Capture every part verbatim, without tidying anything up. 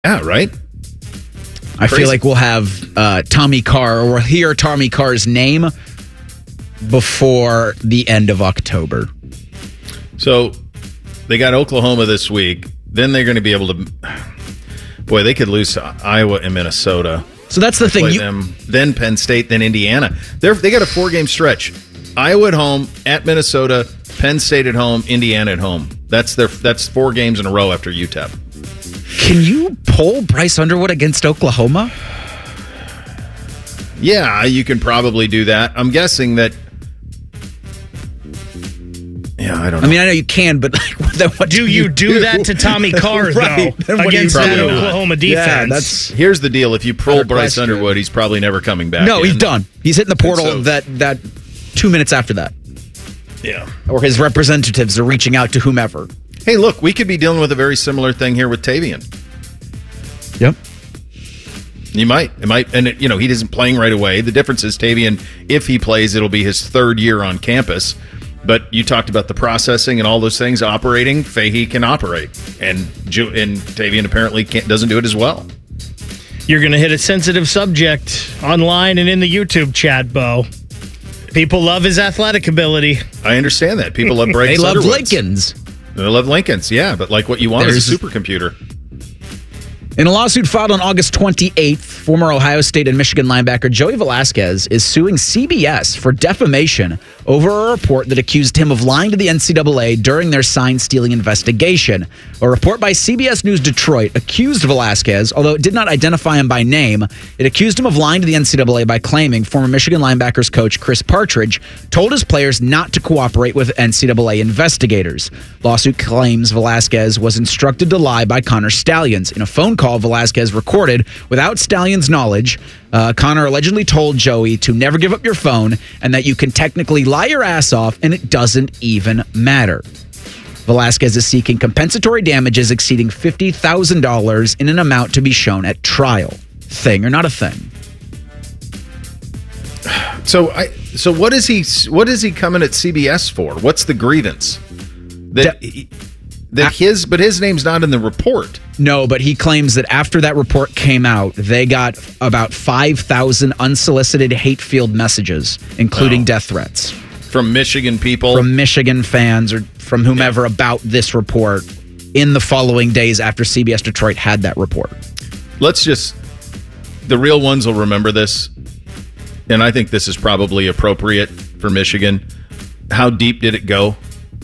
Yeah, right? I Crazy. feel like we'll have uh, Tommy Carr, or we'll hear Tommy Carr's name before the end of October. So they got Oklahoma this week. Then they're going to be able to. Boy, they could lose to Iowa and Minnesota. So that's the thing. Play You, them, then Penn State, then Indiana. They're, they got a four-game stretch. Iowa at home, at Minnesota, Penn State at home, Indiana at home. That's their. That's four games in a row after U T E P. can you pull Bryce Underwood against Oklahoma? Yeah, you can probably do that. I'm guessing that. Yeah, I don't know. I mean, I know you can, but like, what, what Do you do that to Tommy Carr, Right. though, Then what do you against Probably that not. Oklahoma defense? Yeah, that's Here's the deal: if you pull Better Bryce question. Underwood, he's probably never coming back. no, in. he's done. He's hitting the portal so- that that two minutes after that, Yeah. or his representatives are reaching out to whomever. Hey, look, we could be dealing with a very similar thing here with Tavian. Yep. You might, it might, and it, you know he isn't playing right away. The difference is Tavian, if he plays, it'll be his third year on campus. But you talked about the processing and all those things operating. Fahey can operate, and Ju- and Tavian apparently can't, doesn't do it as well. You're going to hit a sensitive subject online and in the YouTube chat, Bo. People love his athletic ability. I understand that people love Bryce They love Underwoods. Lincolns. They love Lincolns, yeah, but like what you want is a There's- supercomputer. In a lawsuit filed on August twenty-eighth, former Ohio State and Michigan linebacker Joey Velasquez is suing C B S for defamation over a report that accused him of lying to the N C double A during their sign-stealing investigation. A report by C B S News Detroit accused Velasquez, although it did not identify him by name, it accused him of lying to the N C double A by claiming former Michigan linebackers coach Chris Partridge told his players not to cooperate with N C double A investigators. Lawsuit claims Velasquez was instructed to lie by Connor Stallions. In a phone call Velasquez recorded without Stallions' knowledge, uh, Connor allegedly told Joey to never give up your phone and that you can technically lie your ass off and it doesn't even matter. Velasquez is seeking compensatory damages exceeding fifty thousand dollars in an amount to be shown at trial. Thing or not a thing? So I so what is he what is he coming at C B S for? What's the grievance? That De- he- that his but his name's not in the report. No, but he claims that after that report came out, they got about five thousand unsolicited hate-filled messages, including Oh. death threats From Michigan people. from Michigan fans or from whomever about this report in the following days after C B S Detroit had that report. Let's just the real ones will remember this. And I think this is probably appropriate for Michigan. How deep did it go?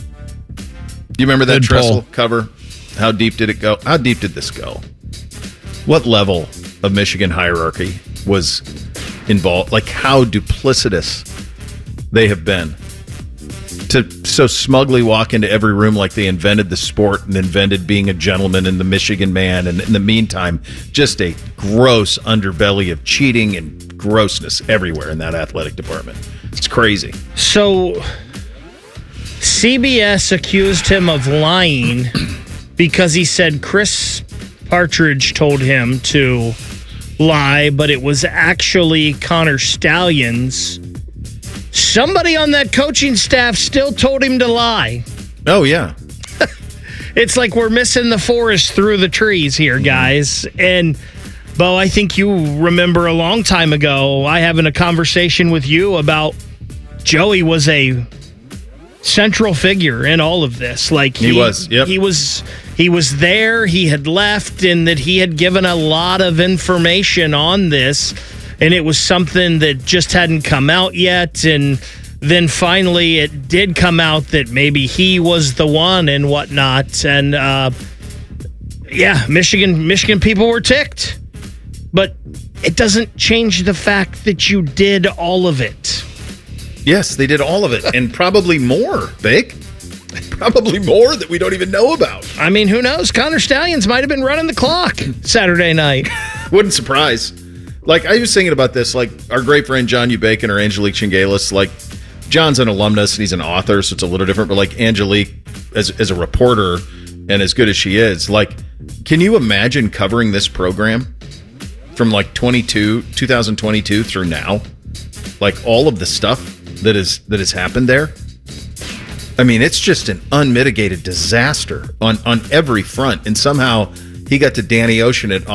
Do you remember that Good trestle poll. cover? How deep did it go? How deep did this go? What level of Michigan hierarchy was involved? Like how duplicitous they have been to so smugly walk into every room like they invented the sport and invented being a gentleman and the Michigan man. And in the meantime, just a gross underbelly of cheating and grossness everywhere in that athletic department. It's crazy. So, C B S accused him of lying because he said Chris Partridge told him to lie, but it was actually Connor Stallions. Somebody on that coaching staff still told him to lie. Oh, yeah. It's like we're missing the forest through the trees here, guys. And, Bo, I think you remember a long time ago, I having a conversation with you about Joey was a central figure in all of this. Like He was, yep. He was, he was there, he had left, and that he had given a lot of information on this. And it was something that just hadn't come out yet. And then finally it did come out that maybe he was the one and whatnot. And, uh, yeah, Michigan Michigan people were ticked. But it doesn't change the fact that you did all of it. Yes, they did all of it. And probably more, Bake. Probably more that we don't even know about. I mean, who knows? Connor Stallions might have been running the clock Saturday night. Wouldn't surprise. Like, I was thinking about this, like, our great friend John U. Bacon or Angelique Chingalis, like, John's an alumnus and he's an author, so it's a little different, but, like, Angelique, as, as a reporter, and as good as she is, like, can you imagine covering this program from, like, twenty-two, twenty twenty-two through now? Like, all of the stuff that is that has happened there? I mean, it's just an unmitigated disaster on, on every front, and somehow he got to Danny Ocean it